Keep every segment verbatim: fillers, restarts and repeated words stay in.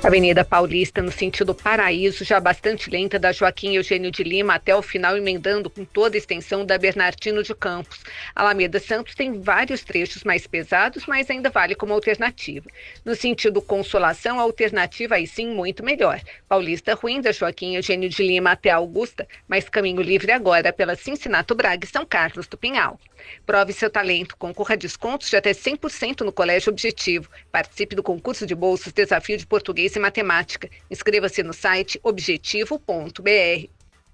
Avenida Paulista, no sentido Paraíso, já bastante lenta, da Joaquim Eugênio de Lima até o final, emendando com toda a extensão da Bernardino de Campos. Alameda Santos tem vários trechos mais pesados, mas ainda vale como alternativa. No sentido Consolação, a alternativa aí sim muito melhor. Paulista ruim, da Joaquim Eugênio de Lima até Augusta, mas caminho livre agora pela Cincinato Braga e São Carlos do Pinhal. Prove seu talento, concorra a descontos de até cem por cento no Colégio Objetivo. Participe do concurso de bolsas Desafio de Português e Matemática. Inscreva-se no site objetivo ponto b r.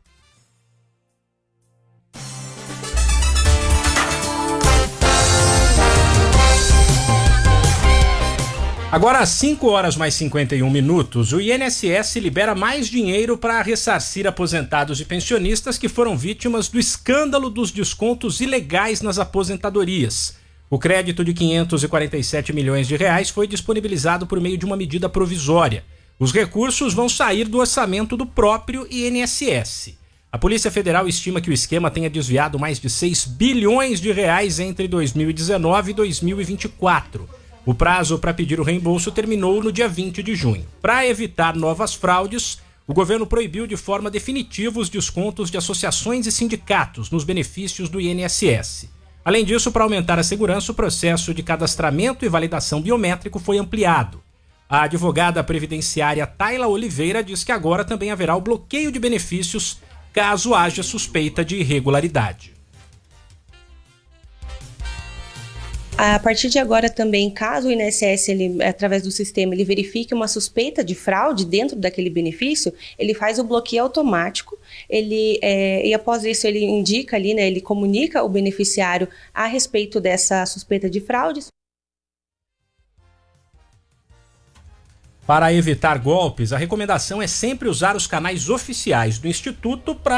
Agora, às cinco horas mais cinquenta e um minutos, o I N S S libera mais dinheiro para ressarcir aposentados e pensionistas que foram vítimas do escândalo dos descontos ilegais nas aposentadorias. O crédito de quinhentos e quarenta e sete milhões de reais foi disponibilizado por meio de uma medida provisória. Os recursos vão sair do orçamento do próprio I N S S. A Polícia Federal estima que o esquema tenha desviado mais de seis bilhões de reais entre dois mil e dezenove e dois mil e vinte e quatro. O prazo para pedir o reembolso terminou no dia vinte de junho. Para evitar novas fraudes, o governo proibiu de forma definitiva os descontos de associações e sindicatos nos benefícios do I N S S. Além disso, para aumentar a segurança, o processo de cadastramento e validação biométrico foi ampliado. A advogada previdenciária Tayla Oliveira diz que agora também haverá o bloqueio de benefícios caso haja suspeita de irregularidade. A partir de agora também, caso o I N S S, ele, através do sistema, ele verifique uma suspeita de fraude dentro daquele benefício, ele faz o bloqueio automático, ele, é, e após isso ele indica ali, né, ele comunica o beneficiário a respeito dessa suspeita de fraude. Para evitar golpes, a recomendação é sempre usar os canais oficiais do Instituto para